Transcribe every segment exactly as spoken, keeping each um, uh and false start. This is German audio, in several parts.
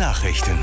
Nachrichten.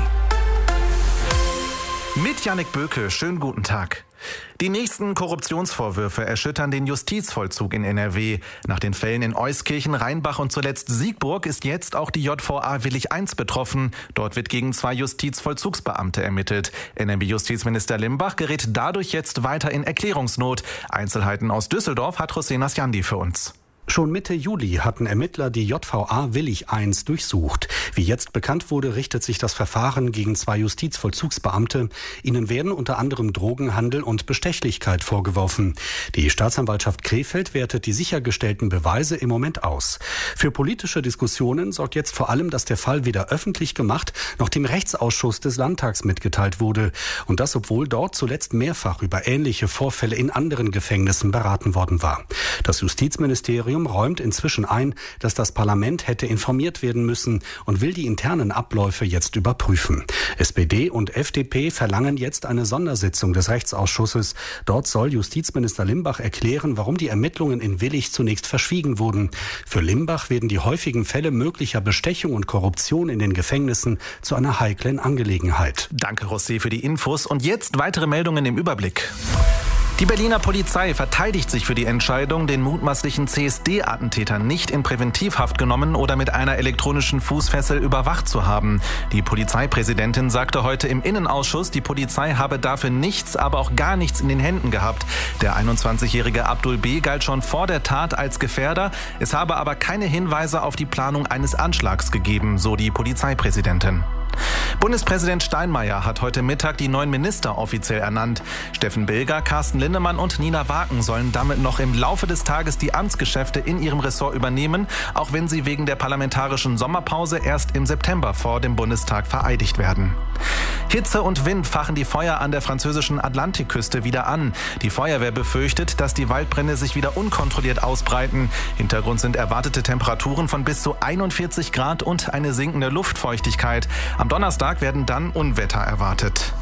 Mit Jannik Böke, schönen guten Tag. Die nächsten Korruptionsvorwürfe erschüttern den Justizvollzug in N R W. Nach den Fällen in Euskirchen, Rheinbach und zuletzt Siegburg ist jetzt auch die J V A Willich eins betroffen. Dort wird gegen zwei Justizvollzugsbeamte ermittelt. N R W-Justizminister Limbach gerät dadurch jetzt weiter in Erklärungsnot. Einzelheiten aus Düsseldorf hat Hossein Nasjandi für uns. Schon Mitte Juli hatten Ermittler die J V A Willich eins durchsucht. Wie jetzt bekannt wurde, richtet sich das Verfahren gegen zwei Justizvollzugsbeamte. Ihnen werden unter anderem Drogenhandel und Bestechlichkeit vorgeworfen. Die Staatsanwaltschaft Krefeld wertet die sichergestellten Beweise im Moment aus. Für politische Diskussionen sorgt jetzt vor allem, dass der Fall weder öffentlich gemacht noch dem Rechtsausschuss des Landtags mitgeteilt wurde. Und das, obwohl dort zuletzt mehrfach über ähnliche Vorfälle in anderen Gefängnissen beraten worden war. Das Justizministerium räumt inzwischen ein, dass das Parlament hätte informiert werden müssen und will die internen Abläufe jetzt überprüfen. S P D und F D P verlangen jetzt eine Sondersitzung des Rechtsausschusses. Dort soll Justizminister Limbach erklären, warum die Ermittlungen in Willich zunächst verschwiegen wurden. Für Limbach werden die häufigen Fälle möglicher Bestechung und Korruption in den Gefängnissen zu einer heiklen Angelegenheit. Danke, Rossi, für die Infos. Und jetzt weitere Meldungen im Überblick. Die Berliner Polizei verteidigt sich für die Entscheidung, den mutmaßlichen C S D-Attentäter nicht in Präventivhaft genommen oder mit einer elektronischen Fußfessel überwacht zu haben. Die Polizeipräsidentin sagte heute im Innenausschuss, die Polizei habe dafür nichts, aber auch gar nichts in den Händen gehabt. Der einundzwanzigjährige Abdul B. galt schon vor der Tat als Gefährder. Es habe aber keine Hinweise auf die Planung eines Anschlags gegeben, so die Polizeipräsidentin. Bundespräsident Steinmeier hat heute Mittag die neuen Minister offiziell ernannt. Steffen Bilger, Carsten Linnemann und Nina Waken sollen damit noch im Laufe des Tages die Amtsgeschäfte in ihrem Ressort übernehmen, auch wenn sie wegen der parlamentarischen Sommerpause erst im September vor dem Bundestag vereidigt werden. Hitze und Wind fachen die Feuer an der französischen Atlantikküste wieder an. Die Feuerwehr befürchtet, dass die Waldbrände sich wieder unkontrolliert ausbreiten. Hintergrund sind erwartete Temperaturen von bis zu einundvierzig Grad und eine sinkende Luftfeuchtigkeit. Am Donnerstag werden dann Unwetter erwartet.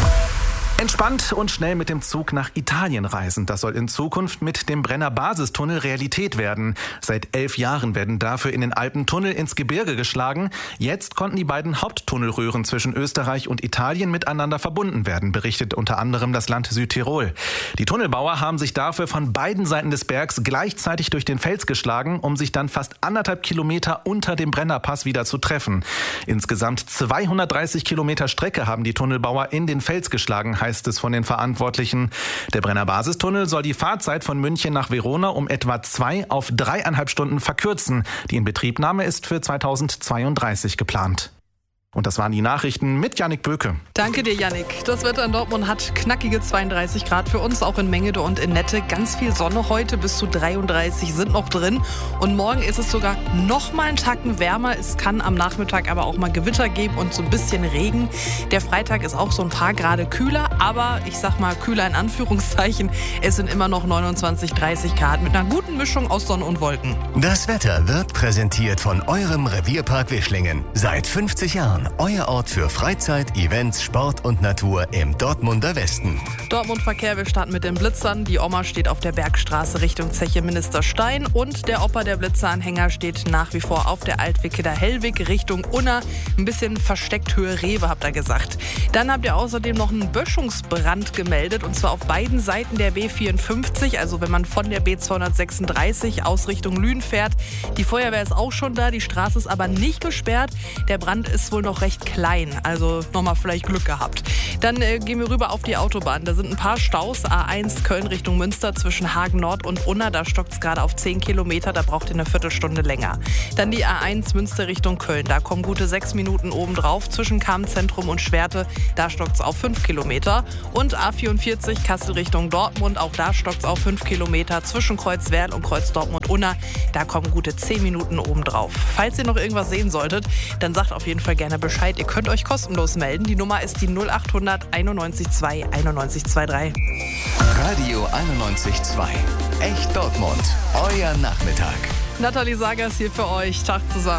Entspannt und schnell mit dem Zug nach Italien reisen. Das soll in Zukunft mit dem Brenner Basistunnel Realität werden. Seit elf Jahren werden dafür in den Alpen Tunnel ins Gebirge geschlagen. Jetzt konnten die beiden Haupttunnelröhren zwischen Österreich und Italien miteinander verbunden werden, berichtet unter anderem das Land Südtirol. Die Tunnelbauer haben sich dafür von beiden Seiten des Bergs gleichzeitig durch den Fels geschlagen, um sich dann fast anderthalb Kilometer unter dem Brennerpass wieder zu treffen. Insgesamt zweihundertdreißig Kilometer Strecke haben die Tunnelbauer in den Fels geschlagen, heißt es von den Verantwortlichen. Der Brenner Basistunnel soll die Fahrzeit von München nach Verona um etwa zwei auf dreieinhalb Stunden verkürzen. Die Inbetriebnahme ist für zweitausendzweiunddreißig geplant. Und das waren die Nachrichten mit Jannik Böke. Danke dir, Jannik. Das Wetter in Dortmund hat knackige zweiunddreißig Grad für uns, auch in Mengede und in Nette. Ganz viel Sonne heute, bis zu dreiunddreißig sind noch drin. Und morgen ist es sogar noch mal einen Tacken wärmer. Es kann am Nachmittag aber auch mal Gewitter geben und so ein bisschen Regen. Der Freitag ist auch so ein paar Grade kühler, aber ich sag mal kühler in Anführungszeichen. Es sind immer noch neunundzwanzig, dreißig Grad mit einer guten Mischung aus Sonne und Wolken. Das Wetter wird präsentiert von eurem Revierpark Wischlingen. Seit fünfzig Jahren euer Ort für Freizeit, Events, Sport und Natur im Dortmunder Westen. Dortmund-Verkehr, wir starten mit den Blitzern. Die Oma steht auf der Bergstraße Richtung Zeche Ministerstein und der Opa der Blitzeranhänger steht nach wie vor auf der Altwickeler Hellwig Richtung Unna. Ein bisschen versteckt Höhe Rewe, habt ihr gesagt. Dann habt ihr außerdem noch einen Böschungsbrand gemeldet und zwar auf beiden Seiten der B vierundfünfzig, also wenn man von der B zweihundertsechsunddreißig aus Richtung Lünen fährt. Die Feuerwehr ist auch schon da, die Straße ist aber nicht gesperrt. Der Brand ist wohl noch recht klein, also nochmal vielleicht Glück gehabt. Dann äh, gehen wir rüber auf die Autobahn. Da sind ein paar Staus. A eins Köln Richtung Münster zwischen Hagen Nord und Unna. Da stockt es gerade auf zehn Kilometer. Da braucht ihr eine Viertelstunde länger. Dann die A eins Münster Richtung Köln. Da kommen gute sechs Minuten obendrauf zwischen Kamenzentrum und Schwerte. Da stockt es auf fünf Kilometer. Und A vierundvierzig Kassel Richtung Dortmund. Auch da stockt es auf fünf Kilometer zwischen Kreuzwerl und Kreuz Dortmund-Unna. Da kommen gute zehn Minuten obendrauf. Falls ihr noch irgendwas sehen solltet, dann sagt auf jeden Fall gerne Bescheid. Ihr könnt euch kostenlos melden. Die Nummer ist die null achthundert einundneunzig zwei einundneunzig drei. Radio einundneunzig Komma zwei. Echt Dortmund. Euer Nachmittag. Nathalie Sagers hier für euch. Tag zusammen.